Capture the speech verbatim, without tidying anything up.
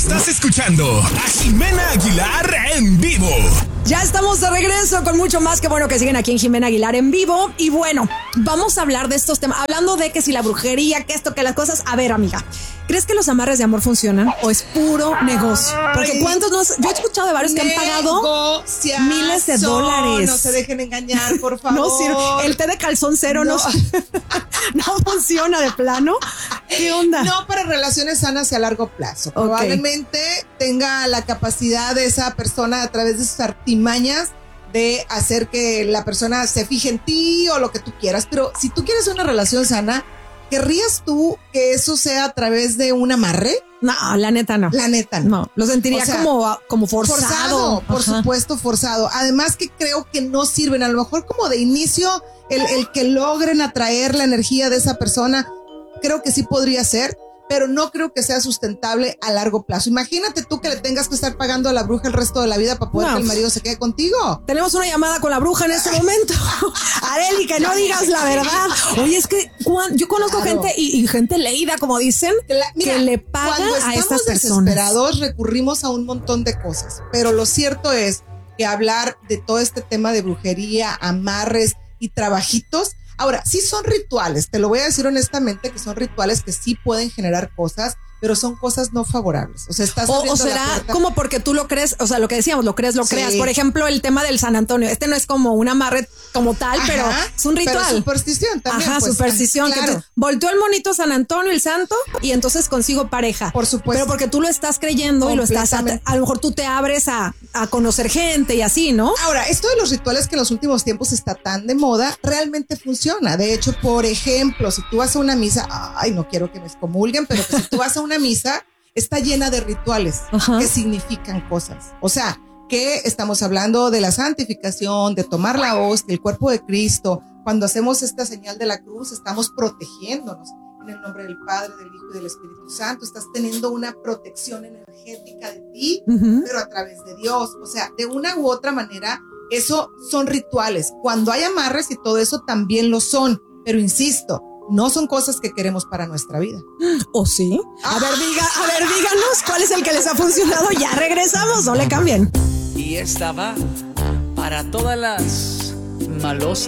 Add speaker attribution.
Speaker 1: Estás escuchando a Ximena Aguilar en vivo.
Speaker 2: Ya estamos de regreso con mucho más. Que bueno que siguen aquí en Ximena Aguilar en vivo. Y bueno, vamos a hablar de estos temas. Hablando de que si la brujería, que esto, que las cosas. A ver, amiga, ¿crees que los amarres de amor funcionan o es puro negocio? Porque cuántos no. Yo he escuchado de varios que han pagado miles de dólares.
Speaker 3: No se dejen engañar, por favor.
Speaker 2: No sirve. El té de calzón cero no, no, no funciona de plano. ¿Qué onda?
Speaker 3: No para relaciones sanas y a largo plazo. Okay. Probablemente tenga la capacidad de esa persona a través de sus artimañas de hacer que la persona se fije en ti o lo que tú quieras. Pero si tú quieres una relación sana, ¿querrías tú que eso sea a través de un amarre?
Speaker 2: No, la neta no.
Speaker 3: La neta no.
Speaker 2: No, lo sentiría o sea, como, como forzado.
Speaker 3: Forzado, por Ajá. supuesto, forzado. Además que creo que no sirven. A lo mejor como de inicio, el, el que logren atraer la energía de esa persona, creo que sí podría ser, pero no creo que sea sustentable a largo plazo. Imagínate tú que le tengas que estar pagando a la bruja el resto de la vida para poder no. que el marido se quede contigo.
Speaker 2: Tenemos una llamada con la bruja en este momento. Areli, que no digas la verdad. Oye, es que yo conozco claro. gente y, y gente leída, como dicen, la, mira, que le paga a estas personas. Cuando estamos
Speaker 3: desesperados recurrimos a un montón de cosas, pero lo cierto es que hablar de todo este tema de brujería, amarres y trabajitos. Ahora, sí son rituales, te lo voy a decir honestamente que son rituales que sí pueden generar cosas, pero son cosas no favorables. O sea, estás
Speaker 2: o, o será como porque tú lo crees, o sea, lo que decíamos, lo crees, lo sí. creas. Por ejemplo, el tema del San Antonio, este no es como un amarre como tal, Ajá, pero es un ritual.
Speaker 3: Pero superstición también.
Speaker 2: Ajá,
Speaker 3: pues,
Speaker 2: superstición.
Speaker 3: claro.
Speaker 2: Que volteó el monito San Antonio, el santo, y entonces consigo pareja.
Speaker 3: Por supuesto.
Speaker 2: Pero porque tú lo estás creyendo y lo estás, a, a lo mejor tú te abres a, a conocer gente y así, ¿no?
Speaker 3: Ahora, esto de los rituales que en los últimos tiempos está tan de moda, realmente funciona. De hecho, por ejemplo, si tú vas a una misa, ay, no quiero que me excomulguen, pero que si tú vas a una misa, está llena de rituales Ajá. que significan cosas. O sea, que estamos hablando de la santificación, de tomar la hostia, el cuerpo de Cristo. Cuando hacemos esta señal de la cruz, estamos protegiéndonos en el nombre del Padre, del Hijo y del Espíritu Santo. Estás teniendo una protección energética de ti, uh-huh. pero a través de Dios. O sea, de una u otra manera, eso son rituales. Cuando hay amarres y todo eso también lo son. Pero insisto, no son cosas que queremos para nuestra vida.
Speaker 2: ¿O sí? A ver, diga, a ver, díganos cuál es el que les ha funcionado. Ya regresamos, no le cambien.
Speaker 4: Y esta va para todas las malosas.